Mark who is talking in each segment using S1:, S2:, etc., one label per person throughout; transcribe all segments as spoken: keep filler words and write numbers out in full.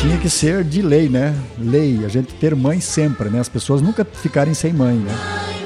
S1: tinha que ser de lei, né? Lei, a gente ter mãe sempre, né? As pessoas nunca ficarem sem mãe, né?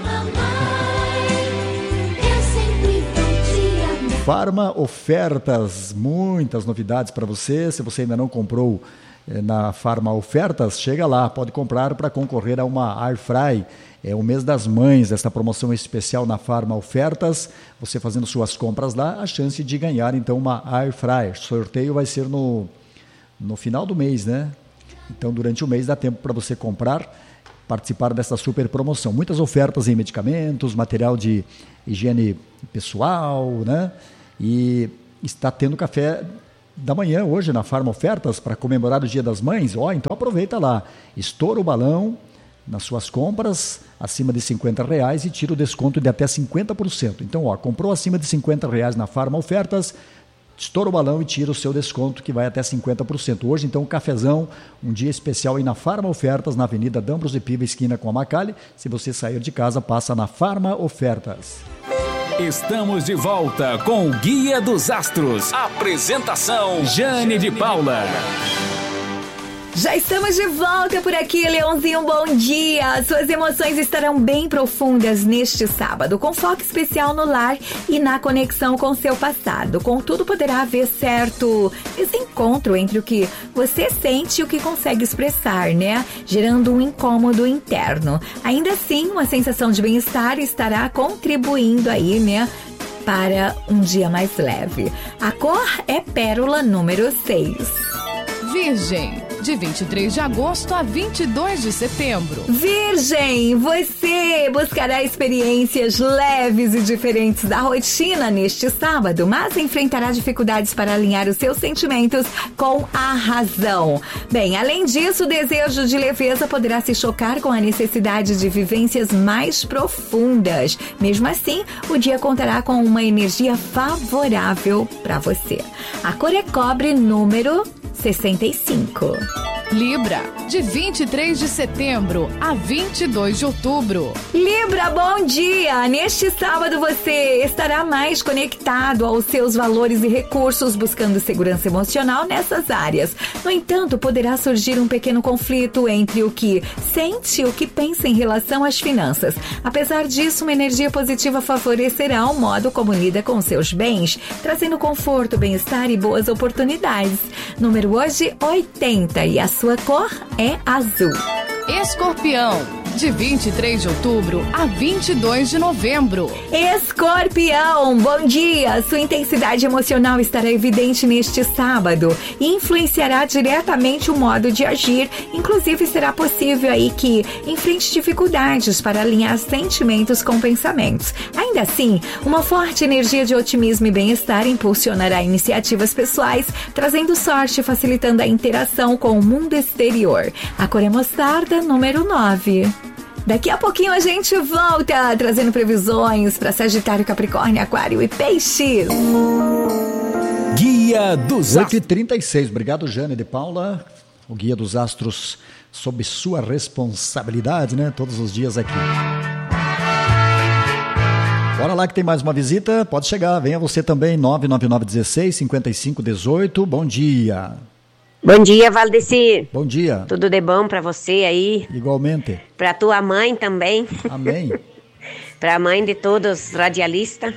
S1: Farma Ofertas, muitas novidades para você. Se você ainda não comprou eh, na Farma Ofertas, chega lá, pode comprar para concorrer a uma Air Fry. É o mês das mães, esta promoção especial na Farma Ofertas. Você fazendo suas compras lá, a chance de ganhar então uma Air Fry. O sorteio vai ser no, no final do mês, né? Então durante o mês dá tempo para você comprar, participar dessa super promoção. Muitas ofertas em medicamentos, material de higiene pessoal, né? E está tendo café da manhã hoje na Farma Ofertas para comemorar o Dia das Mães. Ó, então aproveita lá, estoura o balão nas suas compras acima de cinquenta reais e tira o desconto de até cinquenta por cento. Então, ó, comprou acima de cinquenta reais na Farma Ofertas, estoura o balão e tira o seu desconto que vai até cinquenta por cento. Hoje, então, um cafezão, um dia especial aí na Farma Ofertas, na Avenida D'Ambros de Piva, esquina com a Macalli. Se você sair de casa, passa na Farma Ofertas.
S2: Estamos de volta com o Guia dos Astros. Apresentação, Jane de Paula.
S3: Já estamos de volta por aqui, Leãozinho, bom dia! Suas emoções estarão bem profundas neste sábado, com foco especial no lar e na conexão com seu passado. Contudo, poderá haver certo desencontro entre o que você sente e o que consegue expressar, né? Gerando um incômodo interno. Ainda assim, uma sensação de bem-estar estará contribuindo aí, né? Para um dia mais leve. A cor é pérola número seis.
S4: Virgem, de vinte e três de agosto a vinte e dois de setembro.
S3: Virgem, você buscará experiências leves e diferentes da rotina neste sábado, mas enfrentará dificuldades para alinhar os seus sentimentos com a razão. Bem, além disso, o desejo de leveza poderá se chocar com a necessidade de vivências mais profundas. Mesmo assim, o dia contará com uma energia favorável para você. A cor é cobre número sessenta e cinco.
S4: Libra, de vinte e três de setembro a vinte e dois de outubro.
S3: Libra, bom dia! Neste sábado você estará mais conectado aos seus valores e recursos, buscando segurança emocional nessas áreas. No entanto, poderá surgir um pequeno conflito entre o que sente e o que pensa em relação às finanças. Apesar disso, uma energia positiva favorecerá o modo como lida com seus bens, trazendo conforto, bem-estar e boas oportunidades. Número hoje, oitenta, e a sua cor é azul.
S4: Escorpião, de vinte e três de outubro a vinte e dois de novembro.
S3: Escorpião, bom dia! Sua intensidade emocional estará evidente neste sábado e influenciará diretamente o modo de agir. Inclusive, será possível aí que enfrente dificuldades para alinhar sentimentos com pensamentos. Ainda assim, uma forte energia de otimismo e bem-estar impulsionará iniciativas pessoais, trazendo sorte e facilitando a interação com o mundo exterior. A cor é mostarda, número nove. Daqui a pouquinho a gente volta trazendo previsões para Sagitário, Capricórnio, Aquário e Peixes.
S2: Guia dos Astros.
S1: oito e trinta e seis. Obrigado, Jane de Paula. O Guia dos Astros sob sua responsabilidade, né? Todos os dias aqui. Bora lá que tem mais uma visita. Pode chegar. Venha você também. nove nove nove um seis, cinco cinco um oito. Bom dia.
S5: Bom dia, Valdecir.
S1: Bom dia.
S5: Tudo de bom pra você aí?
S1: Igualmente.
S5: Pra tua mãe também.
S1: Amém.
S5: Pra mãe de todos os radialistas.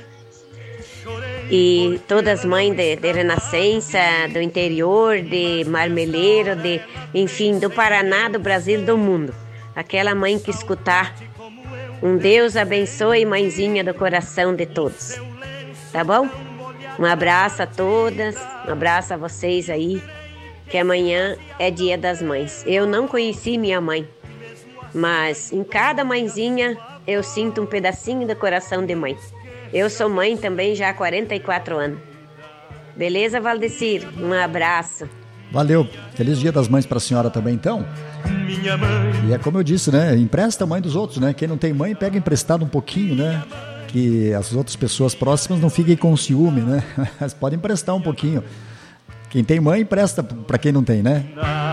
S5: E todas as mães de, de Renascença, do interior, de Marmeleiro, de, enfim, do Paraná, do Brasil e do mundo. Aquela mãe que escutar. Um Deus abençoe, mãezinha do coração de todos. Tá bom? Um abraço a todas, um abraço a vocês aí. Que amanhã é dia das mães. Eu não conheci minha mãe, mas em cada mãezinha eu sinto um pedacinho do coração de mãe. Eu sou mãe também já há quarenta e quatro anos. Beleza, Valdecir? Um abraço.
S1: Valeu. Feliz Dia das Mães para a senhora também, então.
S6: Minha mãe.
S1: E é como eu disse, né? Empresta a mãe dos outros, né? Quem não tem mãe, pega emprestado um pouquinho, né? Que as outras pessoas próximas não fiquem com ciúme, né? Mas pode emprestar um pouquinho. Quem tem mãe, empresta para quem não tem, né?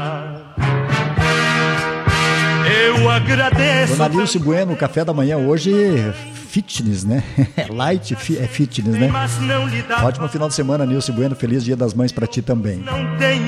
S6: Eu agradeço.
S1: Dona Nilce Bueno, o café da manhã hoje, fitness, né? Light é fitness, né? Ótimo final de semana, Nilce Bueno. Feliz Dia das Mães para ti também.
S6: Não tenho